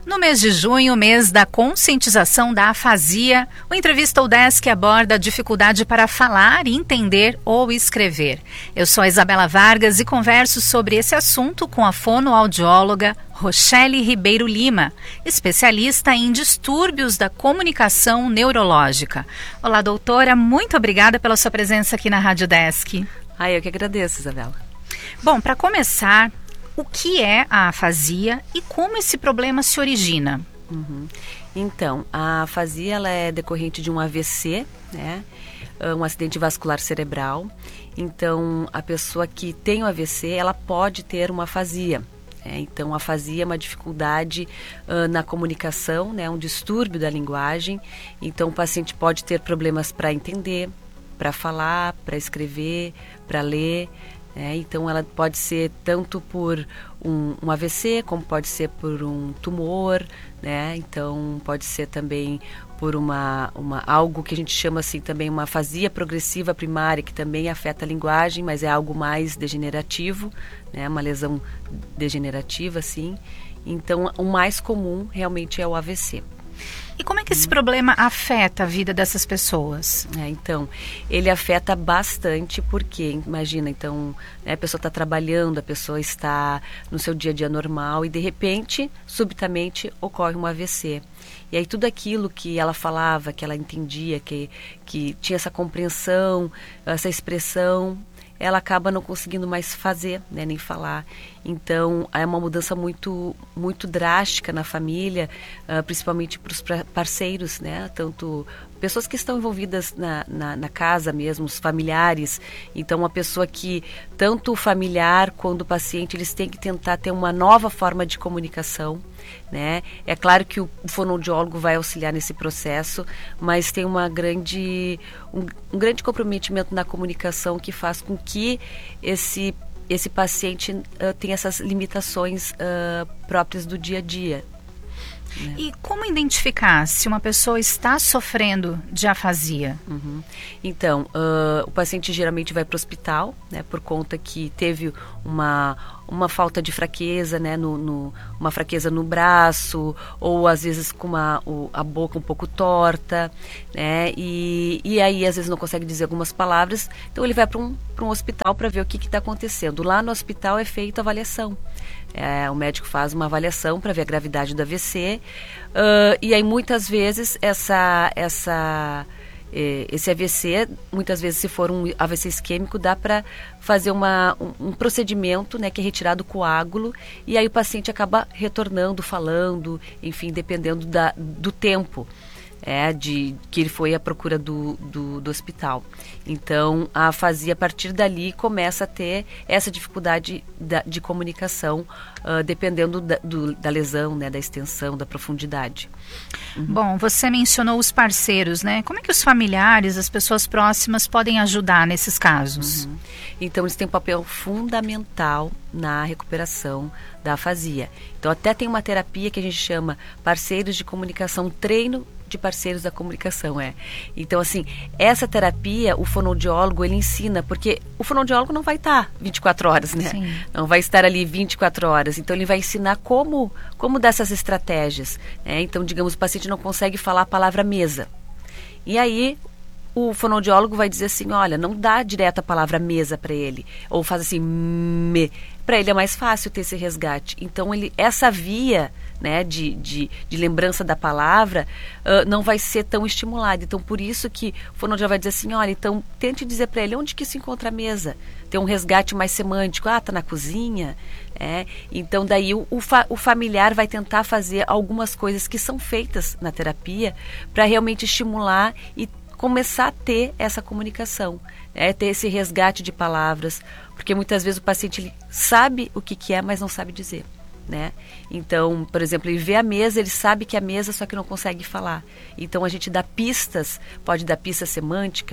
No mês de junho, mês da conscientização da afasia, o Entrevista UDESC aborda a dificuldade para falar, entender ou escrever. Eu sou a Isabela Vargas e converso sobre esse assunto com a fonoaudióloga Rochelle Ribeiro Lima, especialista em distúrbios da comunicação neurológica. Olá, doutora, muito obrigada pela sua presença aqui na Rádio UDESC. Eu que agradeço, Isabela. Bom, para começar, o que é a afasia e como esse problema se origina? Então, a afasia ela é decorrente de um AVC, né? Um acidente vascular cerebral. Então, a pessoa que tem o AVC, ela pode ter uma afasia. Então, a afasia é uma dificuldade na comunicação, né? Um distúrbio da linguagem. Então, o paciente pode ter problemas para entender, para falar, para escrever, para ler. Então, ela pode ser tanto por um AVC, como pode ser por um tumor, né? Então, pode ser também por algo que a gente chama assim também uma afasia progressiva primária, que também afeta a linguagem, mas é algo mais degenerativo, né? Uma lesão degenerativa, assim. Então, o mais comum realmente é o AVC. E como é que esse problema afeta a vida dessas pessoas? Então, ele afeta bastante porque, imagina, então, né, a pessoa está trabalhando, a pessoa está no seu dia a dia normal e, de repente, subitamente, ocorre um AVC. E aí tudo aquilo que ela falava, que ela entendia, que tinha essa compreensão, essa expressão, ela acaba não conseguindo mais fazer, né, nem falar. Então, é uma mudança muito, muito drástica na família, principalmente para os parceiros, né? Tanto pessoas que estão envolvidas na casa mesmo, os familiares. Então, uma pessoa que, tanto o familiar quanto o paciente, eles têm que tentar ter uma nova forma de comunicação, né? É claro que o fonoaudiólogo vai auxiliar nesse processo, mas tem um grande comprometimento na comunicação que faz com que esse paciente tenha essas limitações próprias do dia a dia. E como identificar se uma pessoa está sofrendo de afasia? Então, o paciente geralmente vai para o hospital, né, por conta que teve uma falta de fraqueza, né, uma fraqueza no braço, ou às vezes com a boca um pouco torta, né, e aí às vezes não consegue dizer algumas palavras, então ele vai para um hospital para ver o que está acontecendo. Lá no hospital é feita a avaliação. O médico faz uma avaliação para ver a gravidade do AVC, e aí muitas vezes esse AVC, muitas vezes se for um AVC isquêmico, dá para fazer um procedimento, né, que é retirado o coágulo, e aí o paciente acaba retornando, falando, enfim, dependendo do tempo que ele foi à procura do hospital. Então, a afasia, a partir dali, começa a ter essa dificuldade de comunicação, dependendo da lesão, né, da extensão, da profundidade. Bom, você mencionou os parceiros, né? Como é que os familiares, as pessoas próximas, podem ajudar nesses casos? Então, eles têm um papel fundamental na recuperação da afasia. Então, até tem uma terapia que a gente chama parceiros de comunicação, treino de parceiros da comunicação, Então, assim, essa terapia, o fonoaudiólogo, ele ensina, porque o fonoaudiólogo não vai estar 24 horas, né? Sim. Não vai estar ali 24 horas. Então, ele vai ensinar como dar essas estratégias, né? Então, digamos, o paciente não consegue falar a palavra mesa. E aí, o fonoaudiólogo vai dizer assim, olha, não dá direto a palavra mesa para ele, ou faz assim, me. Para ele é mais fácil ter esse resgate. Então, essa via, né, de lembrança da palavra não vai ser tão estimulada. Então, por isso que o fonoaudiólogo vai dizer assim, olha, então tente dizer para ele onde que se encontra a mesa. Tem um resgate mais semântico, tá na cozinha. Então, daí o familiar vai tentar fazer algumas coisas que são feitas na terapia para realmente estimular e começar a ter essa comunicação, ter esse resgate de palavras, porque muitas vezes o paciente ele sabe o que é, mas não sabe dizer, né? Então, por exemplo, ele vê a mesa, ele sabe que é a mesa, só que não consegue falar. Então, a gente dá pistas, pode dar pista semântica,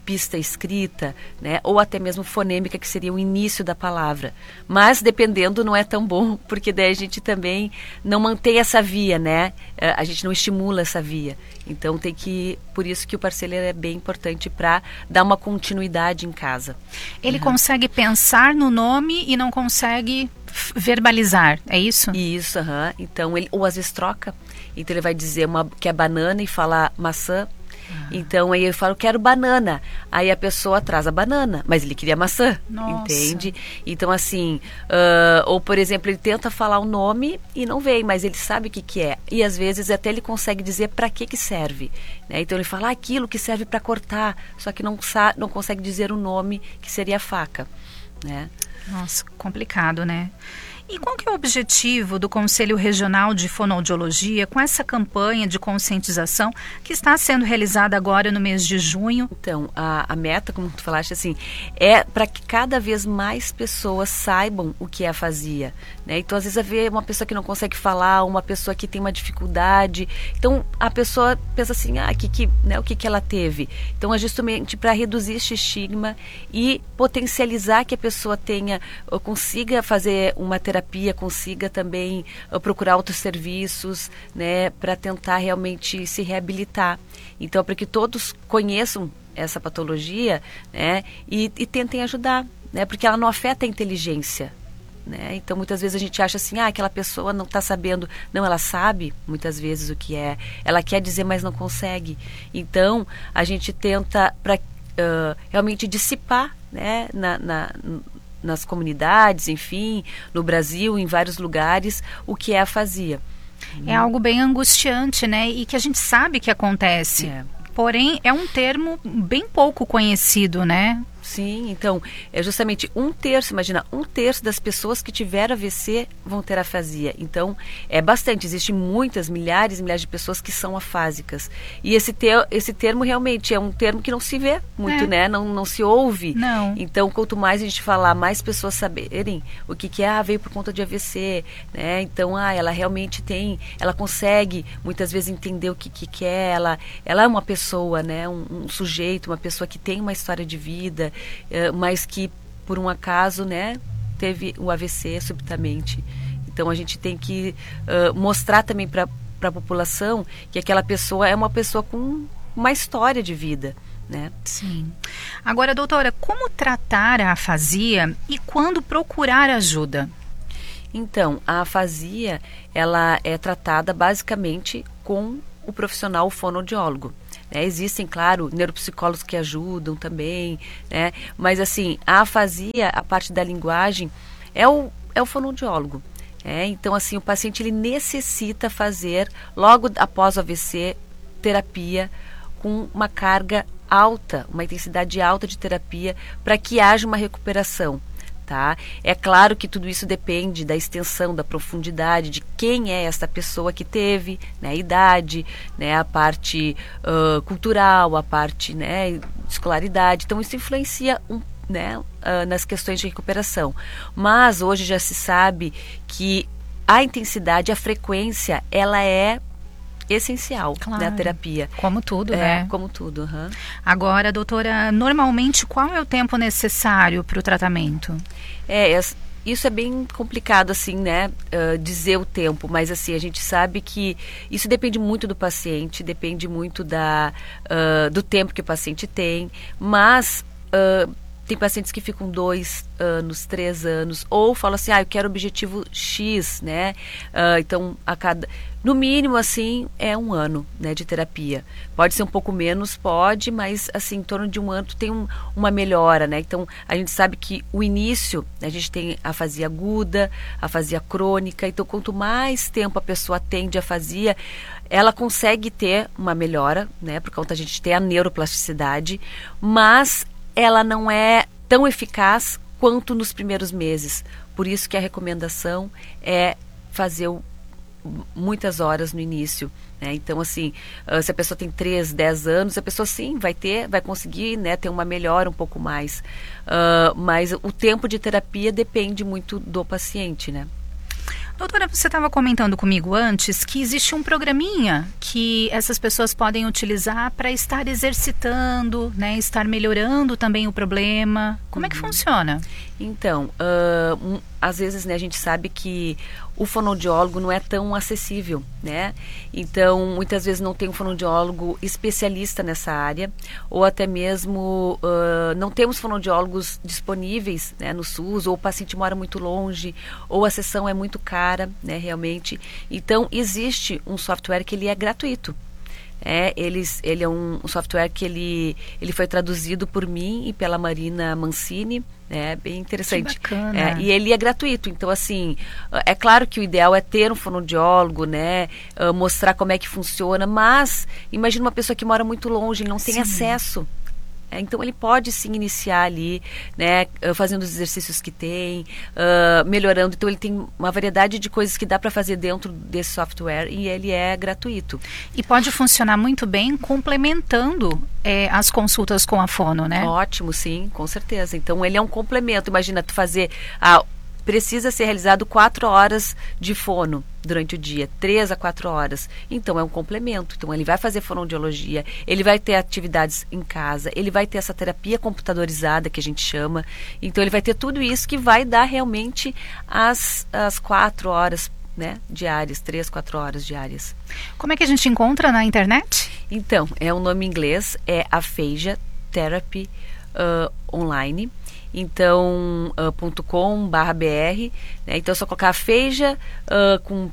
pista escrita, né? Ou até mesmo fonêmica, que seria o início da palavra. Mas, dependendo, não é tão bom, porque daí a gente também não mantém essa via, né? A gente não estimula essa via. Então, por isso que o parceiro é bem importante para dar uma continuidade em casa. Ele consegue pensar no nome e não consegue verbalizar, é isso? Isso, então ou às vezes troca. Então ele vai dizer que é banana e fala maçã. Então aí eu falo, quero banana. Aí a pessoa traz a banana, mas ele queria maçã. Nossa. Entende? Então assim, ou por exemplo, ele tenta falar o nome e não vem, mas ele sabe o que é. E às vezes até ele consegue dizer para que serve, né? Então ele fala aquilo que serve para cortar, só que não consegue dizer o nome, que seria a faca, né? Nossa, complicado, né? E qual que é o objetivo do Conselho Regional de Fonoaudiologia com essa campanha de conscientização que está sendo realizada agora no mês de junho? Então, a meta, como tu falaste, assim, é para que cada vez mais pessoas saibam o que é afasia, né? Então, às vezes, vê uma pessoa que não consegue falar, uma pessoa que tem uma dificuldade. Então, a pessoa pensa assim, né, o que ela teve? Então, é justamente para reduzir este estigma e potencializar que a pessoa consiga fazer uma terapia, consiga também procurar outros serviços, né, para tentar realmente se reabilitar. Então, para que todos conheçam essa patologia, né, e tentem ajudar, né, porque ela não afeta a inteligência, né? Então, muitas vezes a gente acha assim, aquela pessoa não está sabendo. Não, ela sabe muitas vezes o que é. Ela quer dizer, mas não consegue. Então, a gente tenta realmente dissipar, né, nas comunidades, enfim, no Brasil, em vários lugares, o que é a afasia. É algo bem angustiante, né? E que a gente sabe que acontece. Porém, é um termo bem pouco conhecido, né? Sim, então, é justamente 1/3, imagina, 1/3 das pessoas que tiveram AVC vão ter afasia. Então, é bastante, existem milhares e milhares de pessoas que são afásicas. E esse termo realmente é um termo que não se vê muito, né? Não se ouve. Não. Então, quanto mais a gente falar, mais pessoas saberem o que é, veio por conta de AVC, né? Então, ela realmente ela consegue muitas vezes entender o que é, ela é uma pessoa, né? Um sujeito, uma pessoa que tem uma história de vida, mas que por um acaso, né, teve um AVC subitamente. Então a gente tem que mostrar também para a população que aquela pessoa é uma pessoa com uma história de vida, né? Sim. Agora, doutora, como tratar a afasia e quando procurar ajuda? Então, a afasia, ela é tratada basicamente com o profissional fonoaudiólogo. Existem, claro, neuropsicólogos que ajudam também, né? Mas assim, a afasia, a parte da linguagem, é o fonoaudiólogo. Então, assim, o paciente ele necessita fazer, logo após o AVC, terapia com uma carga alta, uma intensidade alta de terapia, para que haja uma recuperação. Tá? É claro que tudo isso depende da extensão, da profundidade, de quem é essa pessoa que teve, né, a idade, né, a parte cultural, a parte, né, escolaridade. Então, isso influencia né, nas questões de recuperação. Mas hoje já se sabe que a intensidade, a frequência, ela é essencial, claro, da terapia. Como tudo, né? Como tudo. Agora, doutora, normalmente qual é o tempo necessário para o tratamento? Isso é bem complicado, assim, né, dizer o tempo, mas assim, a gente sabe que isso depende muito do paciente, depende muito do tempo que o paciente tem, mas tem pacientes que ficam 2 anos, 3 anos, ou falam assim, eu quero objetivo X, né? Então, no mínimo, assim, é 1 ano, né, de terapia. Pode ser um pouco menos, pode, mas, assim, em torno de 1 ano tu tem uma melhora, né? Então, a gente sabe que o início, a gente tem a afasia aguda, a afasia crônica, então, quanto mais tempo a pessoa tem de afasia, ela consegue ter uma melhora, né? Por conta a gente tem a neuroplasticidade, mas ela não é tão eficaz quanto nos primeiros meses. Por isso que a recomendação é fazer muitas horas no início, né? Então, assim, se a pessoa tem 3, 10 anos, a pessoa sim vai conseguir, né, ter uma melhora um pouco mais. Mas o tempo de terapia depende muito do paciente, né? Doutora, você estava comentando comigo antes que existe um programinha que essas pessoas podem utilizar para estar exercitando, né, estar melhorando também o problema. Como é que funciona? Então, às vezes, né, a gente sabe que o fonoaudiólogo não é tão acessível, né? Então, muitas vezes não tem um fonoaudiólogo especialista nessa área, ou até mesmo não temos fonoaudiólogos disponíveis, né, no SUS, ou o paciente mora muito longe, ou a sessão é muito cara, né, realmente. Então, existe um software que ele é gratuito. Ele é um software que ele foi traduzido por mim e pela Marina Mancini, bem interessante. Que bacana. E ele é gratuito, então assim, é claro que o ideal é ter um fonoaudiólogo, né, mostrar como é que funciona, mas imagina uma pessoa que mora muito longe, ele não tem acesso. Então ele pode sim iniciar ali, né, fazendo os exercícios que tem, melhorando. Então ele tem uma variedade de coisas que dá para fazer dentro desse software e ele é gratuito. E pode funcionar muito bem complementando as consultas com a fono, né? Ótimo, sim, com certeza. Então ele é um complemento. Imagina tu fazer precisa ser realizado 4 horas de fono durante o dia, 3 a 4 horas. Então, é um complemento. Então, ele vai fazer fonoaudiologia, ele vai ter atividades em casa, ele vai ter essa terapia computadorizada, que a gente chama. Então, ele vai ter tudo isso que vai dar realmente as 4 horas, né, diárias, 3, 4 horas diárias. Como é que a gente encontra na internet? Então, o nome em inglês é Aphasia Therapy Online. Então, .com/br, né? Então é só colocar Aphasia com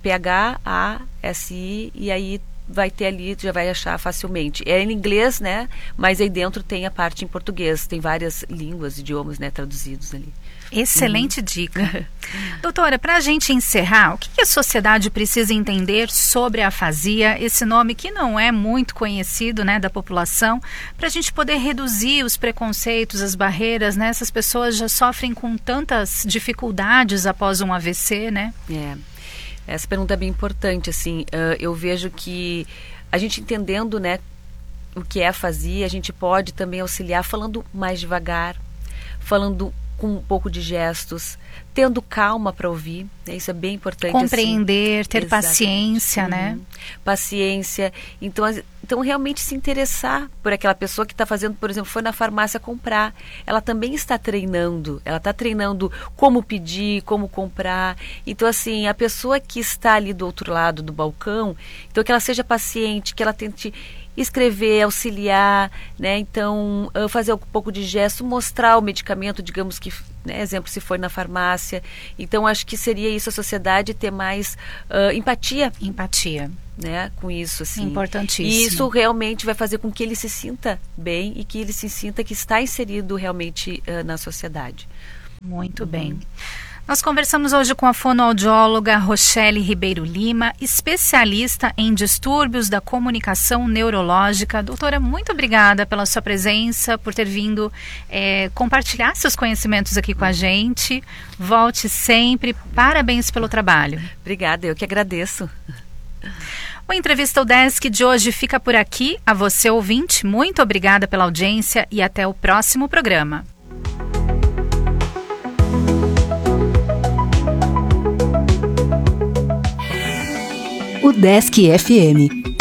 PHASI e aí vai ter ali, já vai achar facilmente. É em inglês, né? Mas aí dentro tem a parte em português, tem várias línguas, idiomas, né, traduzidos ali. Excelente dica. Doutora, para a gente encerrar, o que a sociedade precisa entender sobre a afasia, esse nome que não é muito conhecido, né, da população, para a gente poder reduzir os preconceitos, as barreiras, né? Essas pessoas já sofrem com tantas dificuldades após um AVC, né? Essa pergunta é bem importante, assim, eu vejo que a gente entendendo, né, o que é afasia, a gente pode também auxiliar falando mais devagar, falando com um pouco de gestos, tendo calma para ouvir, né? Isso é bem importante. Compreender, assim. ter Exatamente. paciência, né? Paciência. Então, realmente se interessar por aquela pessoa que está fazendo, por exemplo, foi na farmácia comprar. Ela também está treinando. Ela está treinando como pedir, como comprar. Então, assim, a pessoa que está ali do outro lado do balcão, então que ela seja paciente, que ela tente escrever, auxiliar, né? Então, fazer um pouco de gesto, mostrar o medicamento, digamos que, né, exemplo, se for na farmácia. Então, acho que seria isso, a sociedade ter mais empatia. Empatia. Né, com isso, assim. Importantíssimo. E isso realmente vai fazer com que ele se sinta bem e que ele se sinta que está inserido realmente na sociedade. Muito bem. Nós conversamos hoje com a fonoaudióloga Rochelle Ribeiro Lima, especialista em distúrbios da comunicação neurológica. Doutora, muito obrigada pela sua presença, por ter vindo compartilhar seus conhecimentos aqui com a gente. Volte sempre. Parabéns pelo trabalho. Obrigada, eu que agradeço. O Entrevista UDESC de hoje fica por aqui. A você, ouvinte, muito obrigada pela audiência e até o próximo programa. UDESC FM